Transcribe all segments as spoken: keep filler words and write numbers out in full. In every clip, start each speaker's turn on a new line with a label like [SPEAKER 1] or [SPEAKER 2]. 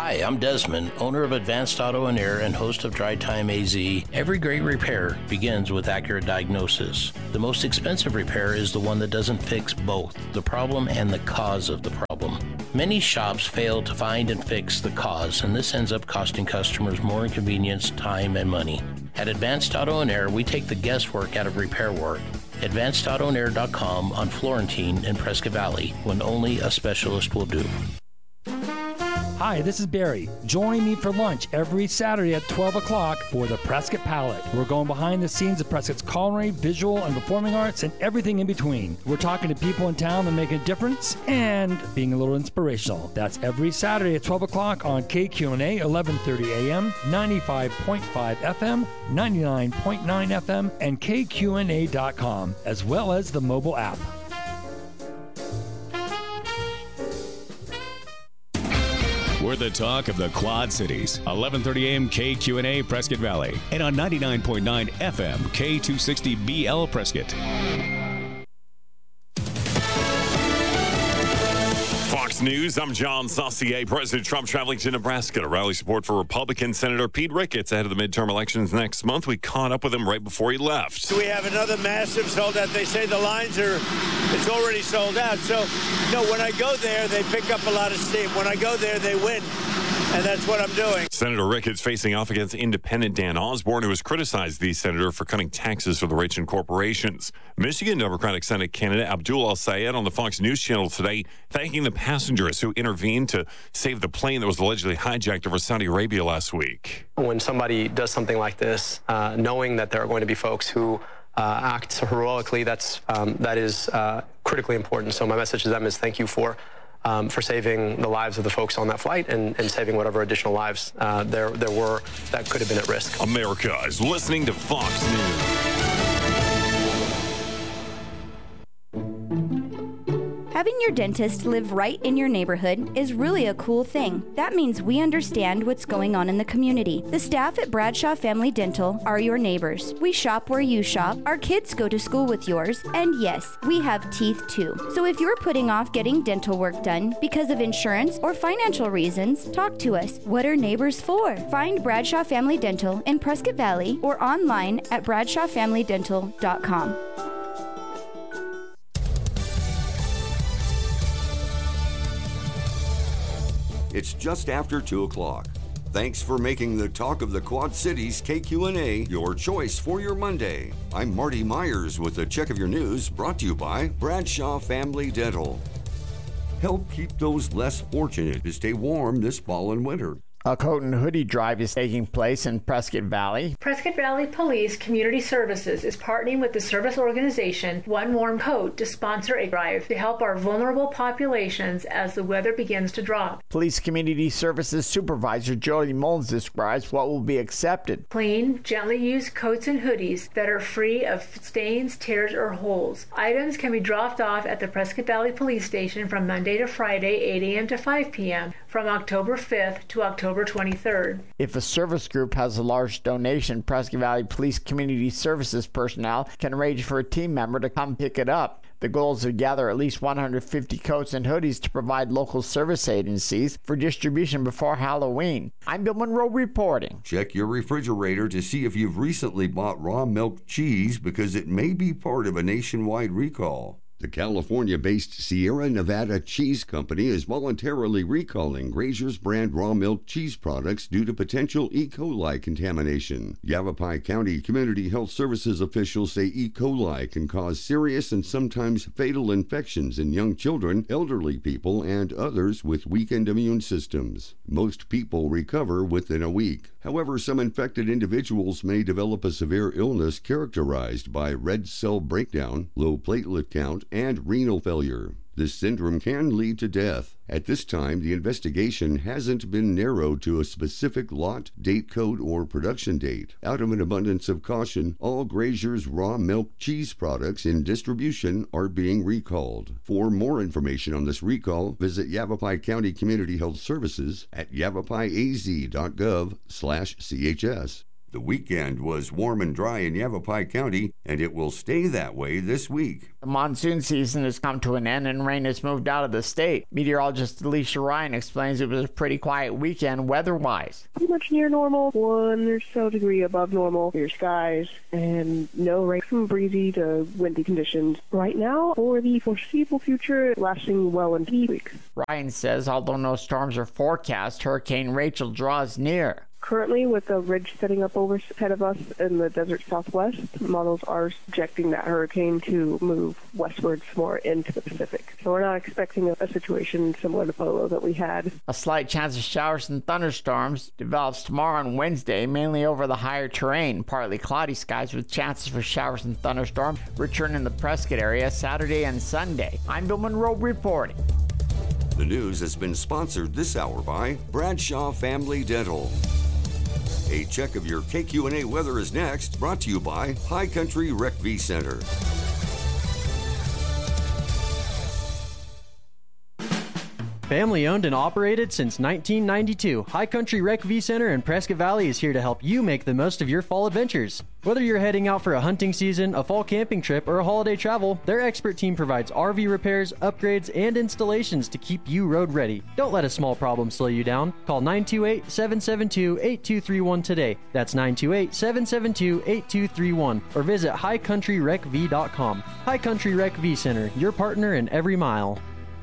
[SPEAKER 1] Hi, I'm Desmond, owner of Advanced Auto and Air and host of Dry Time A Z. Every great repair begins with accurate diagnosis. The most expensive repair is the one that doesn't fix both the problem and the cause of the problem. Many shops fail to find and fix the cause, and this ends up costing customers more inconvenience, time, and money. At Advanced Auto and Air, we take the guesswork out of repair work. advanced auto and air dot com on Florentine in Prescott Valley, when only a specialist will do.
[SPEAKER 2] Hi, this is Barry. Join me for lunch every Saturday at twelve o'clock for the Prescott Palette. We're going behind the scenes of Prescott's culinary, visual, and performing arts, and everything in between. We're talking to people in town that make a difference and being a little inspirational. That's every Saturday at twelve o'clock on K Q N A, eleven thirty A M, ninety-five point five F M, ninety-nine point nine F M, and K Q N A dot com, as well as the mobile app.
[SPEAKER 3] We're the talk of the Quad Cities. eleven thirty A M K Q N A Prescott Valley. And on ninety-nine point nine F M K two sixty B L Prescott.
[SPEAKER 4] Fox News, I'm John Saucier. President Trump traveling to Nebraska to rally support for Republican Senator Pete Ricketts ahead of the midterm elections next month. We caught up with him right before he left.
[SPEAKER 5] So we have another massive sold out. They say the lines are, it's already sold out. So, no, when I go there, they pick up a lot of steam. When I go there, they win. And that's what I'm doing.
[SPEAKER 4] Senator Ricketts facing off against independent Dan Osborne, who has criticized the senator for cutting taxes for the rich and corporations. Michigan Democratic Senate candidate Abdul El-Sayed on the Fox News Channel today, thanking the passengers who intervened to save the plane that was allegedly hijacked over Saudi Arabia last week.
[SPEAKER 6] When somebody does something like this, uh, knowing that there are going to be folks who uh, act heroically, that's um, that is uh, critically important. So my message to them is thank you for Um, for saving the lives of the folks on that flight and, and saving whatever additional lives uh, there there were that could have been at risk.
[SPEAKER 4] America is listening to Fox News.
[SPEAKER 7] Having your dentist live right in your neighborhood is really a cool thing. That means we understand what's going on in the community. The staff at Bradshaw Family Dental are your neighbors. We shop where you shop, our kids go to school with yours, and yes, we have teeth too. So if you're putting off getting dental work done because of insurance or financial reasons, talk to us. What are neighbors for? Find Bradshaw Family Dental in Prescott Valley or online at bradshaw family dental dot com.
[SPEAKER 8] It's just after two o'clock. Thanks for making the Talk of the Quad Cities K Q N A your choice for your Monday. I'm Marty Myers with a check of your news brought to you by Bradshaw Family Dental. Help keep those less fortunate to stay warm this fall and winter.
[SPEAKER 9] A coat and hoodie drive is taking place in Prescott Valley.
[SPEAKER 10] Prescott Valley Police Community Services is partnering with the service organization One Warm Coat to sponsor a drive to help our vulnerable populations as the weather begins to drop.
[SPEAKER 9] Police Community Services Supervisor Jody Mullins describes what will be accepted.
[SPEAKER 10] Clean, gently used coats and hoodies that are free of stains, tears, or holes. Items can be dropped off at the Prescott Valley Police Station from Monday to Friday, eight A M to five P M, from October fifth to October twenty-third.
[SPEAKER 9] If a service group has a large donation, Prescott Valley Police Community Services personnel can arrange for a team member to come pick it up. The goal is to gather at least one hundred fifty coats and hoodies to provide local service agencies for distribution before Halloween. I'm Bill Monroe reporting.
[SPEAKER 8] Check your refrigerator to see if you've recently bought raw milk cheese because it may be part of a nationwide recall. The California-based Sierra Nevada Cheese Company is voluntarily recalling Grazer's brand raw milk cheese products due to potential E. coli contamination. Yavapai County Community Health Services officials say E. coli can cause serious and sometimes fatal infections in young children, elderly people, and others with weakened immune systems. Most people recover within a week. However, some infected individuals may develop a severe illness characterized by red cell breakdown, low platelet count, and renal failure. This syndrome can lead to death. At this time, the investigation hasn't been narrowed to a specific lot, date code, or production date. Out of an abundance of caution, all Grazer's raw milk cheese products in distribution are being recalled. For more information on this recall, visit Yavapai County Community Health Services at yavapai a z dot gov slash C H S. The weekend was warm and dry in Yavapai County, and it will stay that way this week.
[SPEAKER 9] The monsoon season has come to an end and rain has moved out of the state. Meteorologist Alicia Ryan explains it was a pretty quiet weekend weather-wise.
[SPEAKER 11] Pretty much near normal, one or so degree above normal, clear skies, and no rain. Some breezy to windy conditions. Right now, for the foreseeable future, lasting well into weeks.
[SPEAKER 9] Ryan says although no storms are forecast, Hurricane Rachel draws near.
[SPEAKER 11] Currently, with a ridge setting up overhead of us in the desert southwest, models are projecting that hurricane to move westwards more into the Pacific. So we're not expecting a, a situation similar to Polo that we had.
[SPEAKER 9] A slight chance of showers and thunderstorms develops tomorrow and Wednesday, mainly over the higher terrain. Partly cloudy skies with chances for showers and thunderstorms return in the Prescott area Saturday and Sunday. I'm Bill Monroe reporting.
[SPEAKER 8] The news has been sponsored this hour by Bradshaw Family Dental. A check of your K Q and A weather is next, brought to you by High Country Rec V Center.
[SPEAKER 12] Family owned and operated since nineteen ninety-two, High Country Rec V Center in Prescott Valley is here to help you make the most of your fall adventures. Whether you're heading out for a hunting season, a fall camping trip, or a holiday travel, their expert team provides R V repairs, upgrades, and installations to keep you road ready. Don't let a small problem slow you down. Call nine two eight, seven seven two, eight two three one today. That's nine two eight, seven seven two, eight two three one. Or visit high country rec v dot com. High Country Rec V Center, your partner in every mile.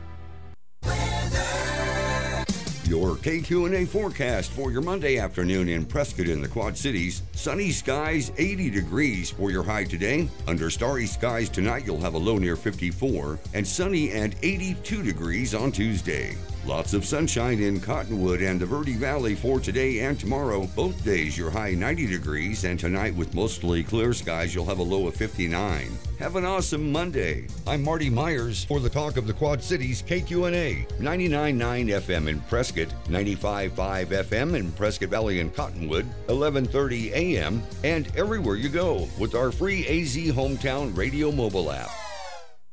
[SPEAKER 8] Your K Q and A forecast for your Monday afternoon in Prescott in the Quad Cities. Sunny skies, eighty degrees for your high today. Under starry skies tonight, you'll have a low near fifty-four. And sunny and eighty-two degrees on Tuesday. Lots of sunshine in Cottonwood and the Verde Valley for today and tomorrow. Both days, your high ninety degrees. And tonight, with mostly clear skies, you'll have a low of fifty-nine. Have an awesome Monday. I'm Marty Myers for the Talk of the Quad Cities K Q and A. ninety-nine point nine F M in Prescott, ninety-five point five F M in Prescott Valley and Cottonwood, eleven thirty A M, and everywhere you go with our free A Z Hometown Radio mobile app.